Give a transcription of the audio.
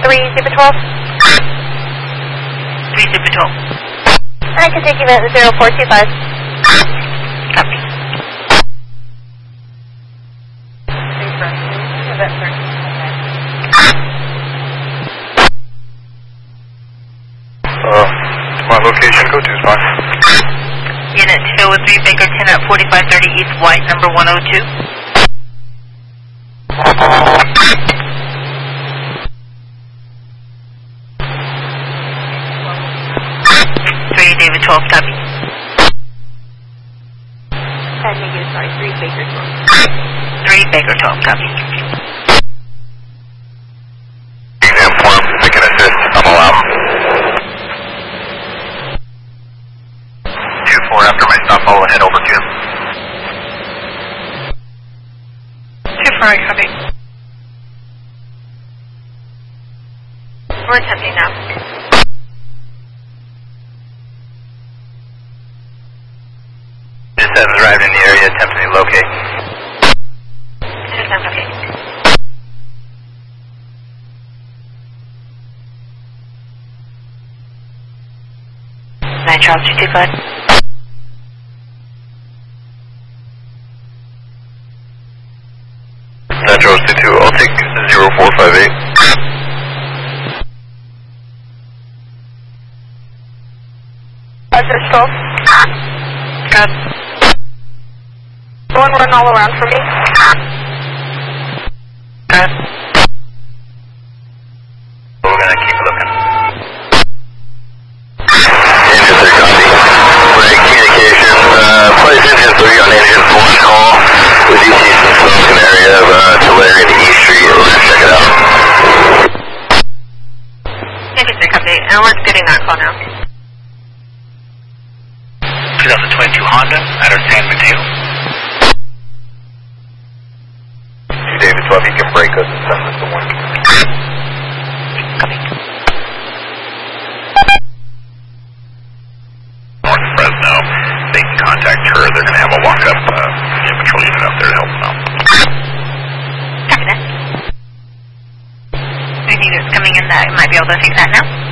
Super 12. 3 Super 12. I can take event 0425. Copy. My location, go to spot. Unit 203 Baker 10 at 4530 East White, number 102. David 12, copy. Sorry, 3 Baker 12. 3 Baker 12, copy. Inform, I can assist, I'm allowed. 2-4 after my stop, I'll head over to him. 2-4, copy. We're attempting now. Just has arrived in the area, attempting to locate. Attempt locate. Nine Charles 225. Metro 22, I'll take 0458. Roger, 12. Got One run all around for me. got We're gonna keep looking. Engine 3 copy. Break communications, place engine 3 on engine 4 call with ET some smoke in the area of Tulare and East Street. We're gonna check it out. Engine 3, copy. And we're getting that call now. 2022 Honda out of San Mateo. David 12, you can break us and send us the one. Copy. North Fresno, they can contact her. They're going to have a walk-up patrol unit out there to help them out. Copy that. Anything that's coming in that might be able to fix that now?